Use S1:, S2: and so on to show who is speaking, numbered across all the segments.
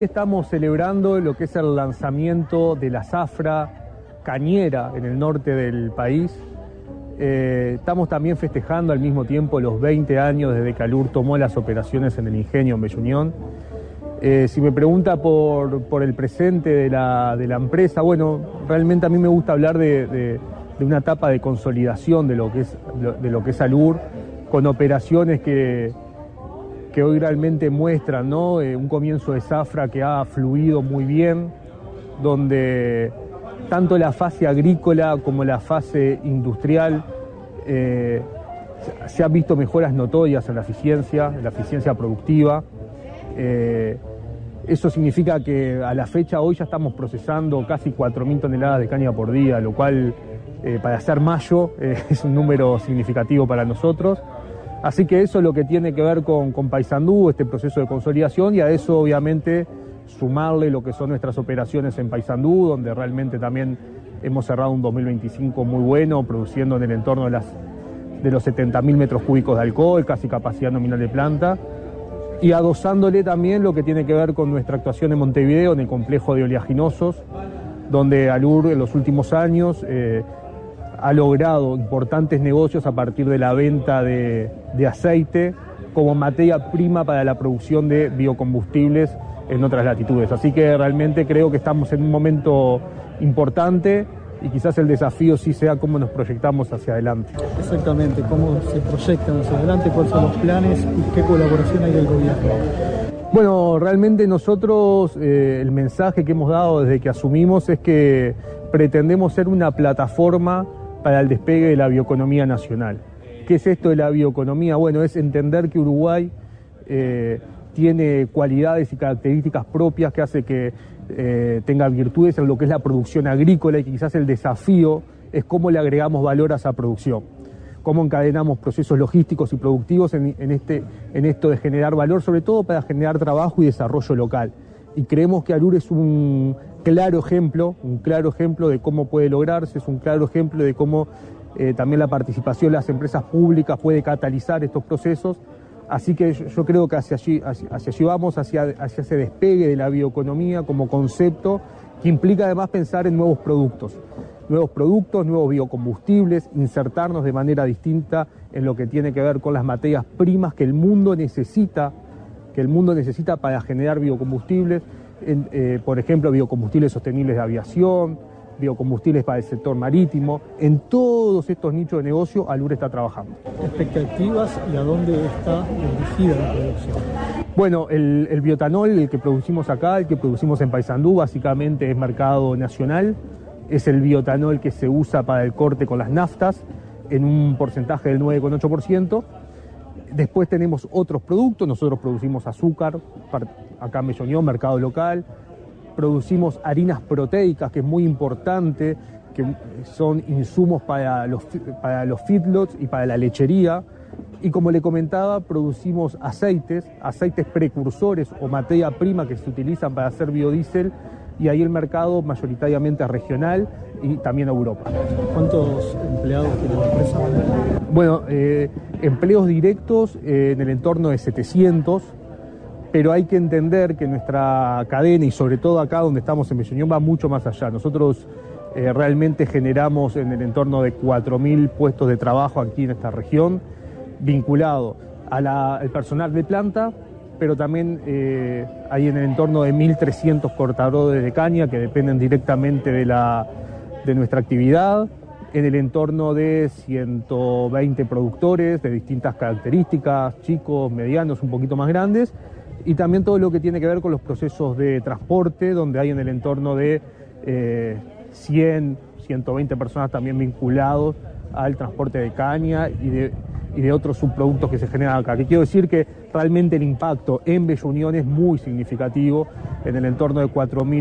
S1: Estamos celebrando lo que es el lanzamiento de la zafra cañera en el norte del país. Estamos también festejando al mismo tiempo los 20 años desde que Alur tomó las operaciones en el ingenio en Bella Unión. Si me pregunta por el presente de la empresa, bueno, realmente a mí me gusta hablar de una etapa de consolidación de lo que es Alur, con operaciones que hoy realmente muestran, ¿no? Un comienzo de zafra que ha fluido muy bien, donde tanto la fase agrícola como la fase industrial se han visto mejoras notorias en la eficiencia productiva. Eso significa que a la fecha hoy ya estamos procesando casi 4.000 toneladas de caña por día, lo cual para ser mayo es un número significativo para nosotros. Así que eso es lo que tiene que ver con Paysandú, este proceso de consolidación, y a eso obviamente sumarle lo que son nuestras operaciones en Paysandú, donde realmente también hemos cerrado un 2025 muy bueno, produciendo en el entorno de los 70.000 metros cúbicos de alcohol, casi capacidad nominal de planta, y adosándole también lo que tiene que ver con nuestra actuación en Montevideo, en el complejo de oleaginosos, donde Alur en los últimos años ha logrado importantes negocios a partir de la venta de aceite como materia prima para la producción de biocombustibles en otras latitudes. Así que realmente creo que estamos en un momento importante y quizás el desafío sí sea cómo nos proyectamos hacia adelante.
S2: Exactamente, cómo se proyectan hacia adelante, cuáles son los planes y qué colaboración hay del gobierno.
S1: Bueno, realmente nosotros el mensaje que hemos dado desde que asumimos es que pretendemos ser una plataforma para el despegue de la bioeconomía nacional. ¿Qué es esto de la bioeconomía? Bueno, es entender que Uruguay tiene cualidades y características propias que hace que tenga virtudes en lo que es la producción agrícola, y quizás el desafío es cómo le agregamos valor a esa producción, cómo encadenamos procesos logísticos y productivos en esto de generar valor, sobre todo para generar trabajo y desarrollo local. Y creemos que Alur es un claro ejemplo de cómo puede lograrse, es un claro ejemplo de cómo también la participación de las empresas públicas puede catalizar estos procesos. Así que yo creo que hacia allí vamos, hacia ese despegue de la bioeconomía como concepto, que implica además pensar en nuevos productos, nuevos biocombustibles, insertarnos de manera distinta en lo que tiene que ver con las materias primas que el mundo necesita para generar biocombustibles, por ejemplo, biocombustibles sostenibles de aviación, biocombustibles para el sector marítimo. En todos estos nichos de negocio, Alur está trabajando.
S2: ¿Expectativas y a dónde está dirigida la producción?
S1: Bueno, el bioetanol, el que producimos acá, el que producimos en Paysandú, básicamente es mercado nacional. Es el bioetanol que se usa para el corte con las naftas, en un porcentaje del 9,8%. Después tenemos otros productos, nosotros producimos azúcar, acá en Bella Unión, mercado local. Producimos harinas proteicas, que es muy importante, que son insumos para los feedlots y para la lechería. Y como le comentaba, producimos aceites precursores o materia prima que se utilizan para hacer biodiesel, y ahí el mercado mayoritariamente es regional y también Europa.
S2: ¿Cuántos empleados tiene la empresa?
S1: Bueno, empleos directos en el entorno de 700, pero hay que entender que nuestra cadena, y sobre todo acá donde estamos en Bella Unión, va mucho más allá. Nosotros realmente generamos en el entorno de 4.000 puestos de trabajo aquí en esta región, vinculado al personal de planta, pero también hay en el entorno de 1.300 cortadores de caña que dependen directamente de nuestra actividad, en el entorno de 120 productores de distintas características, chicos, medianos, un poquito más grandes, y también todo lo que tiene que ver con los procesos de transporte, donde hay en el entorno de 100, 120 personas también vinculados al transporte de caña y de otros subproductos que se generan acá. Que quiero decir que realmente el impacto en Bella Unión es muy significativo, en el entorno de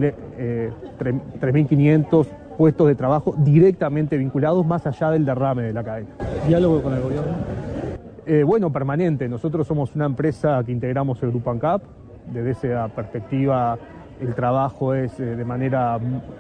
S1: 3.500 puestos de trabajo directamente vinculados, más allá del derrame de la cadena.
S2: ¿Diálogo con el gobierno?
S1: Bueno, permanente. Nosotros somos una empresa que integramos el Grupo ANCAP. Desde esa perspectiva el trabajo es de manera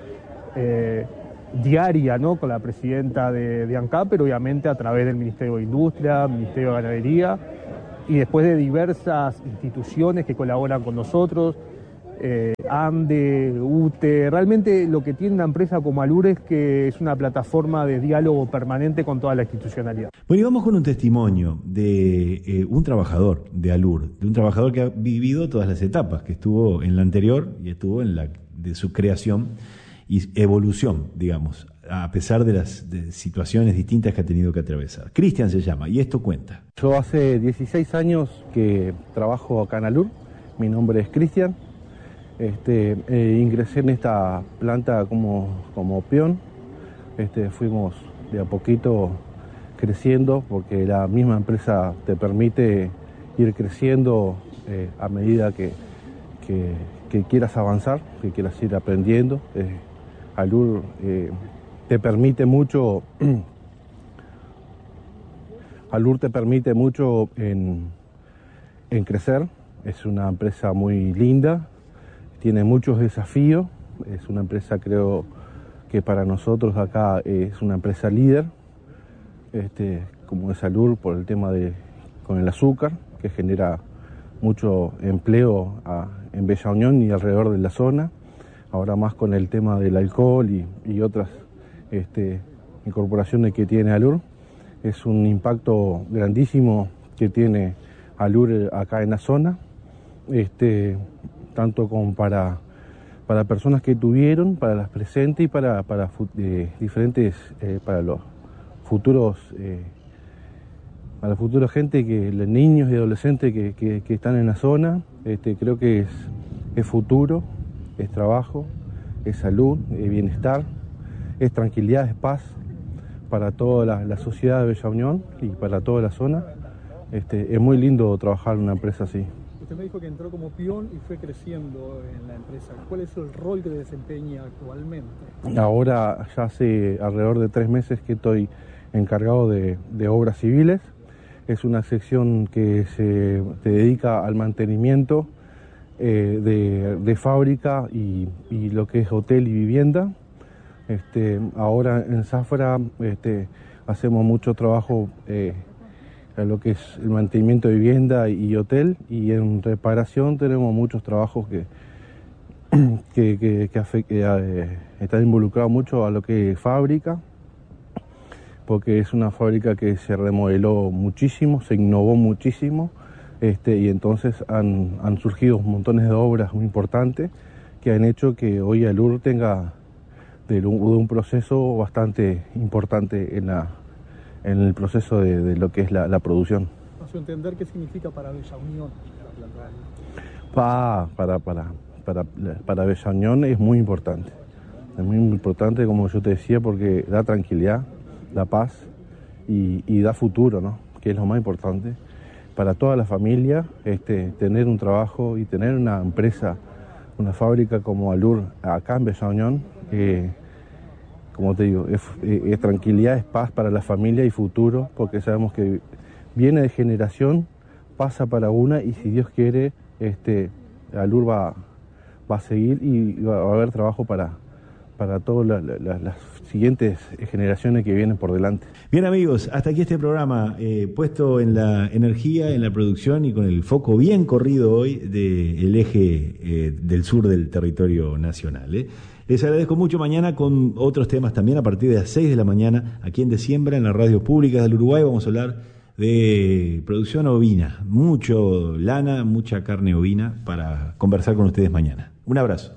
S1: diaria, ¿no?, con la presidenta de ANCAP, pero obviamente a través del Ministerio de Industria, Ministerio de Ganadería, y después de diversas instituciones que colaboran con nosotros, ANDE, UTE. Realmente lo que tiene una empresa como Alur es que es una plataforma de diálogo permanente con toda la institucionalidad.
S3: Bueno, y vamos con un testimonio de un trabajador de Alur, de un trabajador que ha vivido todas las etapas, que estuvo en la anterior y estuvo en la de su creación y evolución, digamos, a pesar de las situaciones distintas que ha tenido que atravesar. Cristian se llama, y esto cuenta.
S4: Yo hace 16 años que trabajo acá en Alur, mi nombre es Cristian. Ingresé en esta planta como peón. Fuimos de a poquito creciendo porque la misma empresa te permite ir creciendo a medida que quieras avanzar, que quieras ir aprendiendo. Alur te permite mucho en crecer. Es una empresa muy linda, tiene muchos desafíos. Es una empresa, creo que para nosotros acá es una empresa líder, como es Alur, por el tema con el azúcar, que genera mucho empleo en Bella Unión y alrededor de la zona. Ahora más con el tema del alcohol y otras incorporaciones que tiene Alur. Es un impacto grandísimo que tiene Alur acá en la zona, tanto como para personas que tuvieron, para las presentes y para diferentes, para los futuros, para la futura gente, los niños y adolescentes que están en la zona. Creo que es futuro, es trabajo, es salud, es bienestar, es tranquilidad, es paz para toda la sociedad de Bella Unión y para toda la zona. Es muy lindo trabajar en una empresa así.
S2: Usted me dijo que entró como peón y fue creciendo en la empresa. ¿Cuál es el rol que desempeña actualmente? Ahora
S4: ya hace alrededor de 3 meses que estoy encargado de obras civiles. Es una sección que se dedica al mantenimiento de fábrica y lo que es hotel y vivienda. Ahora en Zafra hacemos mucho trabajo en lo que es el mantenimiento de vivienda y hotel, y en reparación tenemos muchos trabajos que están involucrados mucho a lo que es fábrica, porque es una fábrica que se remodeló muchísimo, se innovó muchísimo. Y entonces han surgido montones de obras muy importantes que han hecho que hoy Alur tenga de un proceso bastante importante en el proceso de lo que es la producción.
S2: ¿A su entender qué significa para Bella Unión la planta?
S4: Para Bella Unión es muy importante. Es muy importante, como yo te decía, porque da tranquilidad, da paz y da futuro, ¿no? Que es lo más importante. Para toda la familia, tener un trabajo y tener una empresa, una fábrica como Alur acá en Bella Unión, como te digo, es tranquilidad, es paz para la familia y futuro, porque sabemos que viene de generación, pasa para una, y si Dios quiere, Alur va a seguir y va a haber trabajo para todas las siguientes generaciones que vienen por delante.
S3: Bien, amigos, hasta aquí este programa puesto en la energía, en la producción y con el foco bien corrido hoy del eje del sur del territorio nacional. Les agradezco mucho. Mañana con otros temas también a partir de las 6 de la mañana aquí en Desiembra, en la radio pública del Uruguay. Vamos a hablar de producción ovina, mucho lana, mucha carne ovina para conversar con ustedes mañana. Un abrazo.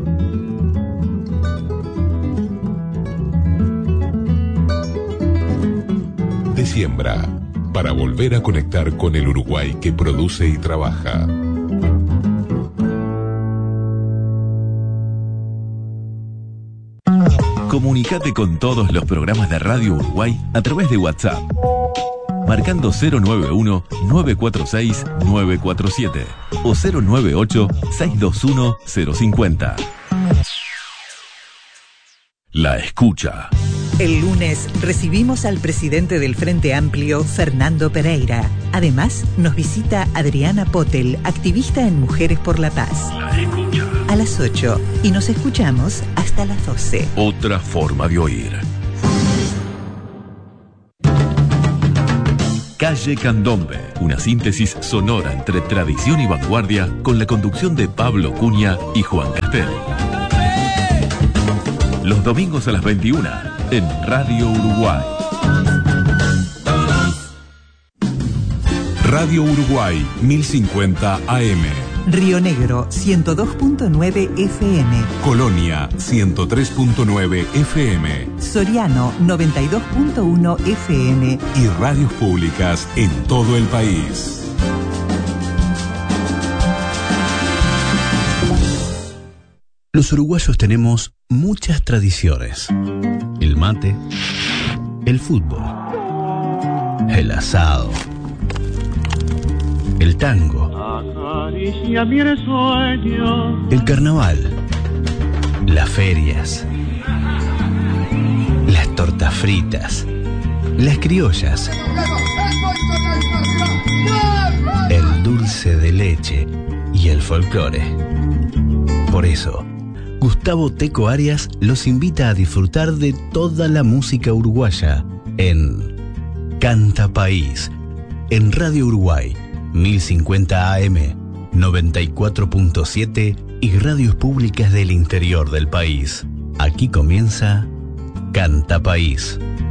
S5: Desiembra, para volver a conectar con el Uruguay que produce y trabaja.
S6: Comunicate con todos los programas de Radio Uruguay a través de WhatsApp, marcando 091-946-947 o 098-621-050. La escucha.
S7: El lunes recibimos al presidente del Frente Amplio, Fernando Pereira. Además, nos visita Adriana Potel, activista en Mujeres por la Paz.
S6: La escucha.
S7: A las 8 y nos escuchamos hasta las 12.
S6: Otra forma de oír. Calle Candombe, una síntesis sonora entre tradición y vanguardia con la conducción de Pablo Cunha y Juan Castel. Los domingos a las 21 en Radio Uruguay.
S5: Radio Uruguay 1050 AM.
S7: Río Negro 102.9 FM.
S5: Colonia 103.9 FM.
S7: Soriano 92.1 FM.
S5: Y radios públicas en todo el país.
S8: Los uruguayos tenemos muchas tradiciones. El mate, el fútbol, el asado, el tango, el carnaval, las ferias, las tortas fritas, las criollas, el dulce de leche y el folclore. Por eso, Gustavo Teco Arias los invita a disfrutar de toda la música uruguaya en Canta País, en Radio Uruguay 1050 AM, 94.7 y radios públicas del interior del país. Aquí comienza Canta País.